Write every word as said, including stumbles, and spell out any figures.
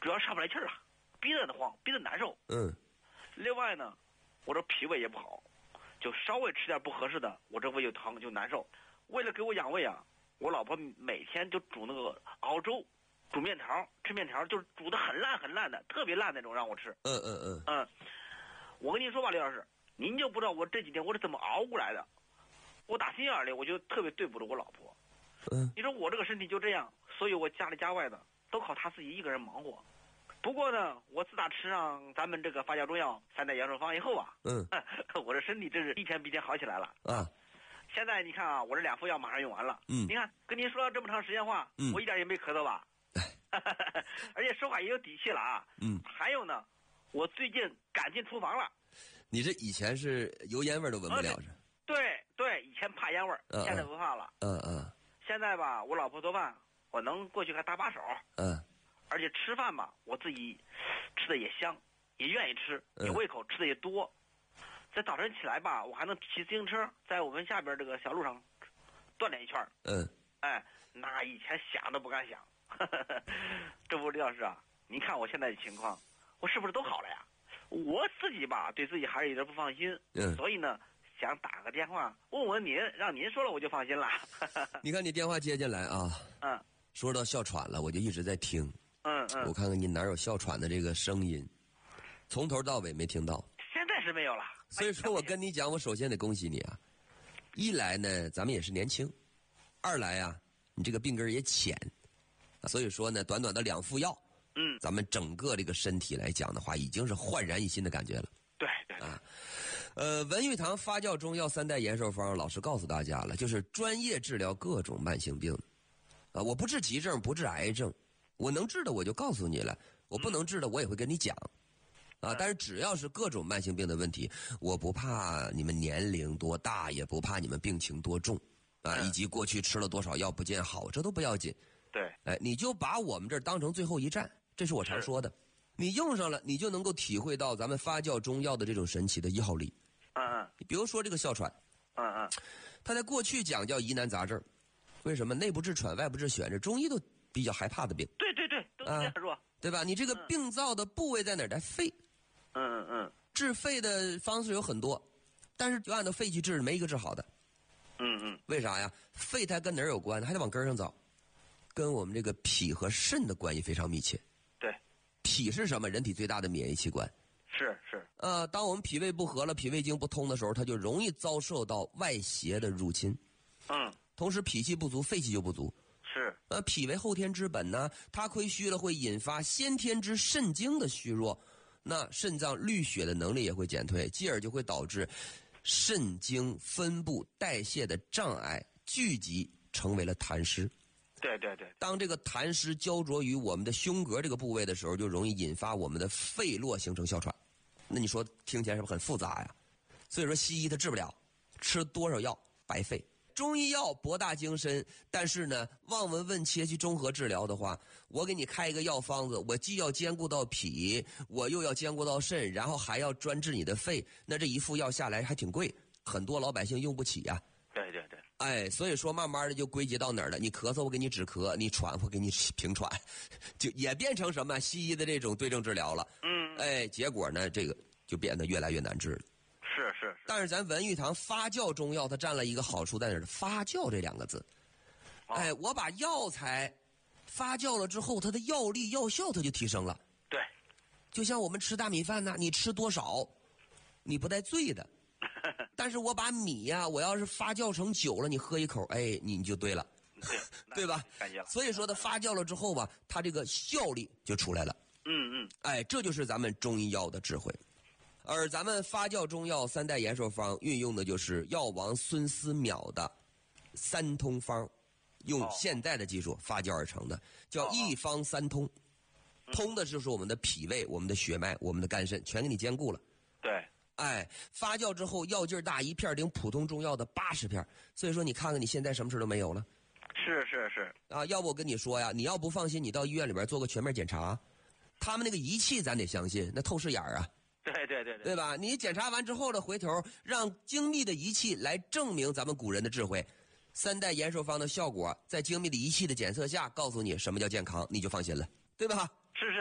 主要上不来气儿啊，鼻子得慌，鼻子难受。 嗯。 另外呢，我这脾胃也不好，就稍微吃点不合适的，我这胃就疼就难受。为了给我养胃啊，我老婆每天就煮那个熬粥，煮面条，吃面条就是煮的很烂很烂的，特别烂那种让我吃。 嗯嗯嗯。 嗯，我跟您说吧，刘老师，您就不知道我这几天我是怎么熬过来的。我打心眼里我就特别对不住我老婆。 嗯。 你说我这个身体就这样，所以我家里家外的都靠她自己一个人忙活。不过呢，我自打吃上咱们这个发酵中药三代延寿方以后啊， 嗯， 我这身体真是一天比一天好起来了啊。 现在你看啊，我这两副药马上用完了。 嗯， 你看跟您说了这么长时间话， 嗯， 我一点也没咳嗽吧？而且说话也有底气了啊。 嗯， 还有呢，我最近赶进厨房了。 你这以前是油烟味都闻不了是？ 对对，以前怕烟味儿， 嗯， 现在不怕了。 嗯嗯。 现在吧，我老婆做饭，我能过去给她搭把手。 嗯。 而且吃饭吧，我自己吃的也香，也愿意吃，有胃口，吃的也多。在早晨起来吧，我还能骑自行车在我们下边这个小路上锻炼一圈。 嗯， 哎，那以前想都不敢想。这不，李老师啊，您看我现在的情况，我是不是都好了呀？我自己吧，对自己还是有点不放心。 嗯， 所以呢，想打个电话问问您，让您说了我就放心了。 你看你电话接进来啊， 嗯， 说到哮喘了，我就一直在听。 嗯嗯， 我看看你哪有哮喘的这个声音，从头到尾没听到。 现在是没有了。 所以说我跟你讲，我首先得恭喜你啊！一来呢，咱们也是年轻；二来啊，你这个病根也浅，所以说呢，短短的两副药， 嗯， 咱们整个这个身体来讲的话，已经是焕然一新的感觉了。 对对啊，呃，文玉堂发酵中药三代延寿方，老师告诉大家了，就是专业治疗各种慢性病啊，我不治急症，不治癌症。我能治的我就告诉你了，我不能治的我也会跟你讲，啊，但是只要是各种慢性病的问题，我不怕你们年龄多大，也不怕你们病情多重，啊，以及过去吃了多少药不见好，这都不要紧。 对， 哎，你就把我们这儿当成最后一站，这是我常说的。你用上了，你就能够体会到咱们发酵中药的这种神奇的药力。 嗯嗯， 你比如说这个哮喘， 嗯嗯， 它在过去讲叫疑难杂症，为什么内部治喘，外部治选？这中医都比较害怕的病。 对对对，都这样说， 对吧？你这个病灶的部位在哪儿？在肺。 嗯嗯嗯， 治肺的方式有很多，但是就按照肺去治，没一个治好的。 嗯嗯， 为啥呀？肺它跟哪儿有关？还得往根上找，跟我们这个脾和肾的关系非常密切。 对， 脾是什么？人体最大的免疫器官。 是是。 呃，当我们脾胃不和了，脾胃经不通的时候，它就容易遭受到外邪的入侵。 嗯。 同时，脾气不足，肺气就不足。 是。 呃，脾为后天之本呢，它亏虚了会引发先天之肾精的虚弱，那肾脏滤血的能力也会减退，继而就会导致肾精分布代谢的障碍聚集，成为了痰湿。 对对对。 当这个痰湿焦灼于我们的胸膈这个部位的时候，就容易引发我们的肺络形成哮喘。那你说听起来是不是很复杂呀？所以说西医它治不了，吃多少药白费。中医药博大精深，但是呢，望闻问切去综合治疗的话，我给你开一个药方子，我既要兼顾到脾，我又要兼顾到肾，然后还要专治你的肺，那这一副药下来还挺贵，很多老百姓用不起呀、 啊。对对对。 哎，所以说慢慢的就归结到哪儿了？你咳嗽我给你止咳，你喘我给你平喘，就也变成什么西医的这种对症治疗了。 嗯。 哎，结果呢，这个就变得越来越难治了。 是是是， 但是咱文玉堂发酵中药，它占了一个好处在哪儿？发酵这两个字， 哦、 哎，我把药材发酵了之后，它的药力药效它就提升了。 对， 就像我们吃大米饭呢，你吃多少，你不带醉的。但是我把米呀、啊，我要是发酵成酒了，你喝一口，哎，你你就对了， 对对吧？ 感谢了。 所以说它发酵了之后吧，它这个效力就出来了。 嗯嗯， 哎，这就是咱们中医药的智慧。而咱们发酵中药三代延寿方运用的就是药王孙思邈的三通方，用现代的技术发酵而成的，叫一方三通。通的就是我们的脾胃、我们的血脉、我们的肝肾，全给你兼顾了。 对， 哎，发酵之后药劲儿大，一片顶普通中药的八十片，所以说你看看你现在什么事都没有了。 是是是啊，要不我跟你说呀，你要不放心，你到医院里边做个全面检查，他们那个仪器咱得相信，那透视眼啊。 对对对对， 对吧？你检查完之后呢，回头让精密的仪器来证明咱们古人的智慧。三代延寿方的效果，在精密的仪器的检测下，告诉你什么叫健康，你就放心了，对吧？